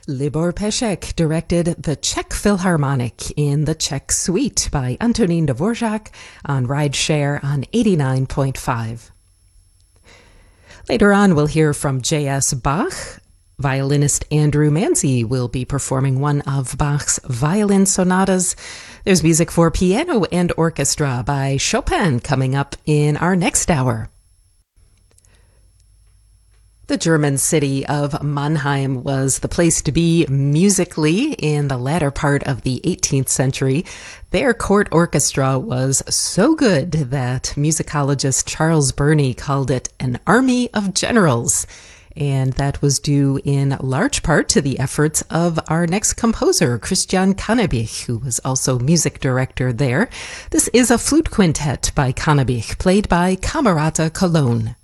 Libor Peszek directed the Czech Philharmonic in the Czech Suite by Antonín Dvořák on Rideshare on 89.5. Later on, we'll hear from J.S. Bach. Violinist Andrew Manzi will be performing one of Bach's violin sonatas. There's music for piano and orchestra by Chopin coming up in our next hour. The German city of Mannheim was the place to be musically in the latter part of the 18th century. Their court orchestra was so good that musicologist Charles Burney called it an army of generals. And that was due in large part to the efforts of our next composer, Christian Cannabich, who was also music director there. This is a flute quintet by Cannabich, played by Camerata Cologne.